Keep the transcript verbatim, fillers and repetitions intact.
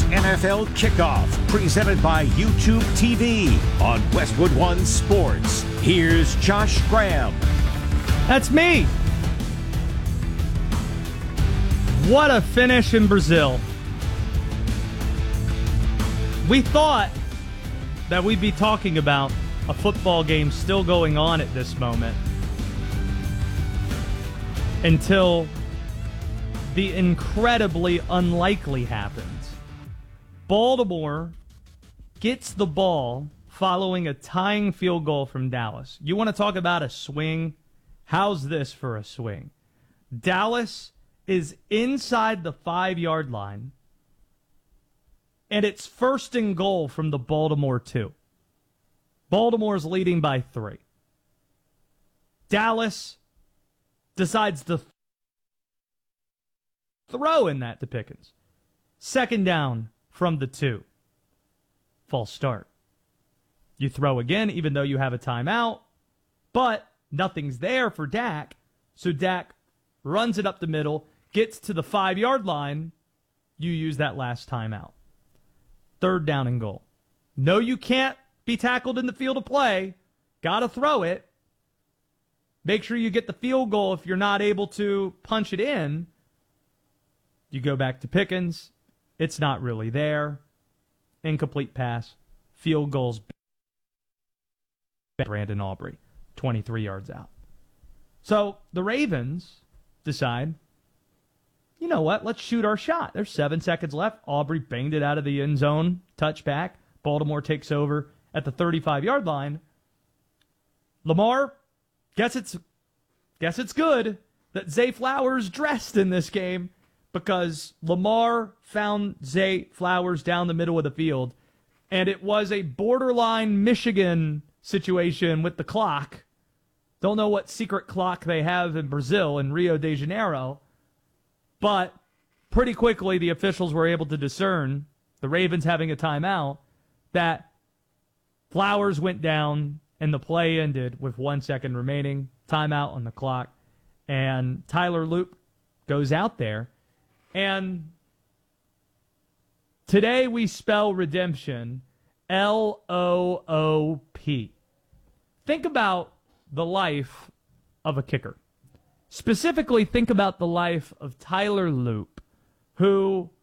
N F L Kickoff, presented by YouTube T V on Westwood One Sports. Here's Josh Graham. That's me. What a finish in Brazil. We thought that we'd be talking about a football game still going on at this moment until the incredibly unlikely happens. Baltimore gets the ball following a tying field goal from Dallas. You want to talk about a swing? How's this for a swing? Dallas is inside the five-yard line, and it's first and goal from the Baltimore two. Baltimore's leading by three. Dallas decides to th- throw in that to Pickens. Second down from the two. False start. You throw again, even though you have a timeout, but nothing's there for Dak, so Dak runs it up the middle, gets to the five-yard line, you use that last timeout. Third down and goal. No, you can't be tackled in the field of play. Got to throw it. Make sure you get the field goal if you're not able to punch it in. You go back to Pickens. It's not really there. Incomplete pass. Field goals. Brandon Aubrey, twenty-three yards out. So the Ravens decide, you know what, let's shoot our shot. There's seven seconds left. Aubrey banged it out of the end zone. Touchback. Baltimore takes over at the thirty-five-yard line. Lamar, guess it's guess it's good that Zay Flowers dressed in this game because Lamar found Zay Flowers down the middle of the field, and it was a borderline Michigan situation with the clock. Don't know what secret clock they have in Brazil, in Rio de Janeiro, but pretty quickly the officials were able to discern, the Ravens having a timeout, that Flowers went down and the play ended with one second remaining, timeout on the clock, and Tyler Loop goes out there. And today we spell redemption L O O P. Think about the life of a kicker. Specifically, think about the life of Tyler Loop, who